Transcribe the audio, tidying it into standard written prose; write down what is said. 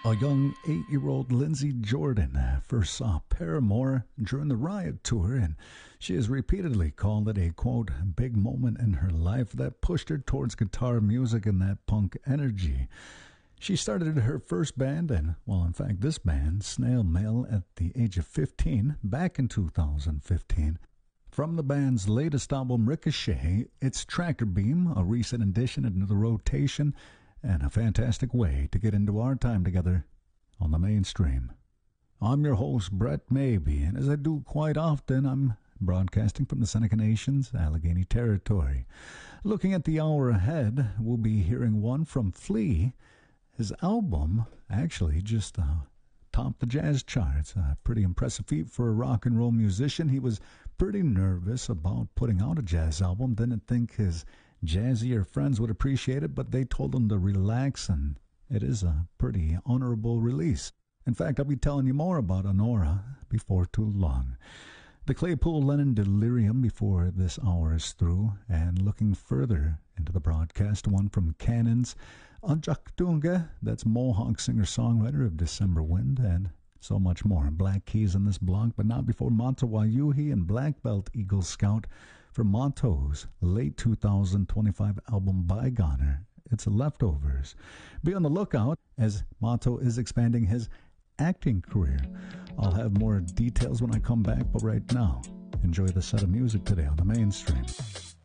A young 8-year-old Lindsay Jordan first saw Paramore during the Riot Tour, and she has repeatedly called it a, quote, big moment in her life that pushed her towards guitar music and that punk energy. She started her first band, and, well, in fact, this band, Snail Mail, at the age of 15, back in 2015. From the band's latest album, Ricochet, it's Tractor Beam, a recent addition into the rotation, and a fantastic way to get into our time together on the mainstream. I'm your host, Brett Maybe, and as I do quite often, I'm broadcasting from the Seneca Nation's Allegheny Territory. Looking at the hour ahead, we'll be hearing one from Flea. His album actually just topped the jazz charts. A pretty impressive feat for a rock and roll musician. He was pretty nervous about putting out a jazz album, didn't think his jazzier friends would appreciate it, but they told him to relax, and it is a pretty honorable release. In fact, I'll be telling you more about Honora before too long. The Claypool Lennon Delirium before this hour is through, and looking further into the broadcast, one from Cannons, Anjaktunga, that's Mohawk singer-songwriter of December Wind, and so much more. Black Keys in this block, but not before Mata Wayuhi and Black Belt Eagle Scout from Mato's late 2025 album Bygoner. It's Leftovers. Be on the lookout as Mato is expanding his acting career. I'll have more details when I come back, but right now, enjoy the set of music today on the mainstream.